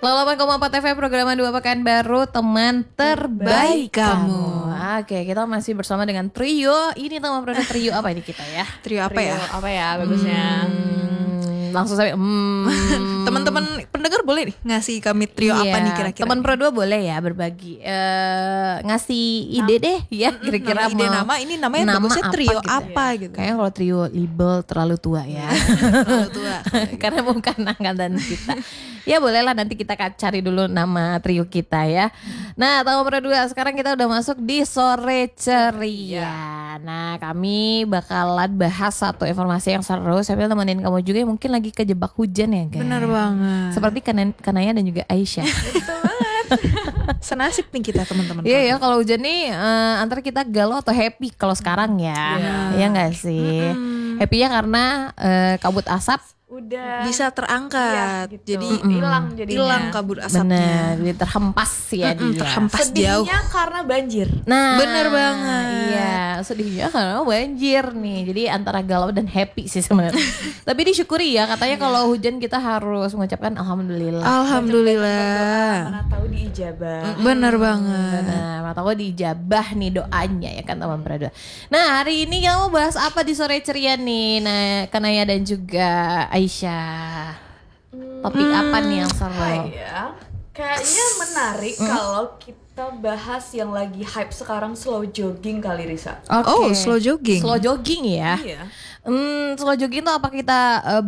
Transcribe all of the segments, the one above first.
108,4 FM program 2 Pekanbaru, teman terbaik kamu. Oke, kita masih bersama dengan trio. Ini teman produk trio apa ini kita ya? Trio apa ya? Apa ya bagusnya? Langsung sampai Teman-teman pendengar boleh nih ngasih kami trio apa nih kira-kira? Teman Pro 2 boleh ya berbagi ngasih ide deh ya kira-kira ide nama ini namanya bagusnya trio apa gitu. Kayaknya kalau trio label terlalu tua ya. Terlalu tua. Karena bukan angkatan kita. Ya bolehlah nanti kita cari dulu nama trio kita ya. Nah, Teman Pro 2 sekarang kita udah masuk di sore ceria. Nah, kami bakalan bahas satu informasi yang seru sambil temenin kamu juga yang mungkin lagi kejebak hujan ya guys. Benar banget. Seperti Kanaya dan juga Aisyah. Betul banget. Senasib nih kita teman-teman. Iya ya, kalau hujan nih antara kita galau atau happy kalau sekarang ya. Iya enggak sih? Happy-nya karena kabut asap Udah bisa terangkat. gitu. Jadi hilang kabut asapnya. bener, jadi terhempas ya dia. Terhempas jauh. Sedihnya karena banjir. Nah, Bener banget. Iya, sedihnya karena banjir nih. Jadi antara galau dan happy sih sebenarnya. Tapi disyukuri ya, katanya kalau hujan kita harus mengucapkan alhamdulillah. Alhamdulillah. Mana tahu diijabah. Bener banget. Nah, mata gue dijabah nih doanya ya kan teman berdoa. Nah, hari ini kita mau bahas apa di sore ceria nih? Nah, Kanaya dan juga Aisyah. Topik apa nih yang seru? Ya, kayaknya menarik kalau kita bahas yang lagi hype sekarang, slow jogging kali Risa. Oh, slow jogging. Slow jogging ya. Iya. Slow jogging tuh apa kita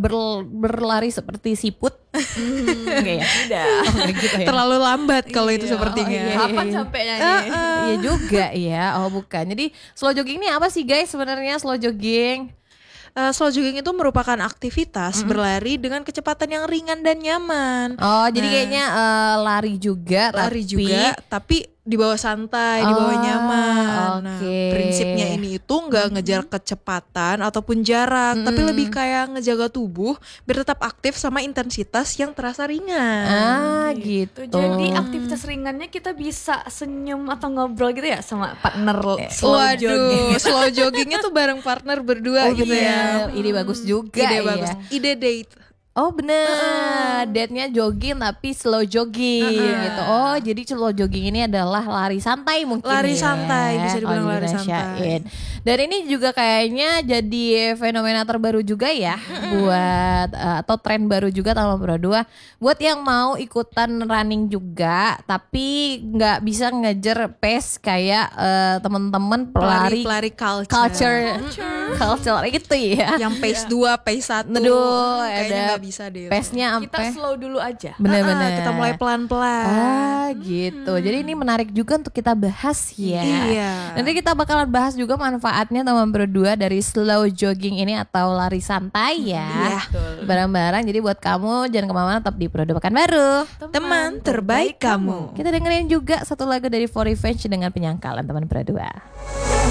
berlari seperti siput? Enggak ya? Tidak. Oh, enggak gitu ya. Terlalu lambat kalau itu sepertinya. iya. Kapan sampainya nih? Iya juga ya. Oh bukan. Jadi slow jogging ini apa sih guys sebenarnya slow jogging? Slow jogging itu merupakan aktivitas berlari dengan kecepatan yang ringan dan nyaman. Oh jadi kayaknya lari juga tapi di bawah santai, di bawah nyaman. Nah, oke. prinsipnya ini itu nggak ngejar kecepatan ataupun jarak, tapi lebih kayak ngejaga tubuh biar tetap aktif sama intensitas yang terasa ringan. Gitu. Jadi aktivitas ringannya kita bisa senyum atau ngobrol gitu ya sama partner slow jogging. Waduh, slow joggingnya tuh bareng partner berdua gitu ya. Ide bagus juga Ide ya. bagus. Ide date. Oh bener, date-nya jogging tapi slow jogging gitu. Oh jadi slow jogging ini adalah lari santai mungkin Lari ya. santai, bisa dibilang Kalau lari dirahasiain. Dan ini juga kayaknya jadi fenomena terbaru juga ya buat atau tren baru juga Teman Pro 2 buat yang mau ikutan running juga tapi nggak bisa ngejar pace kayak teman-teman pelari culture gitu ya. Yang pace 2, pace 1. Aduh, kayaknya ada nggak bisa deh. pace-nya Kita slow dulu aja. bener-bener. Kita mulai pelan-pelan. Gitu. Jadi ini menarik juga untuk kita bahas ya. Iya. Nanti kita bakalan bahas juga manfaatnya Teman Pro 2 dari slow jogging ini atau lari santai ya. Iya. Bareng-bareng. Jadi buat kamu jangan kemana-mana, tetap di Pro 2 Pekanbaru. Teman terbaik kamu. Kita dengerin juga satu lagu dari For Revenge dengan Penyangkalan Teman Pro 2.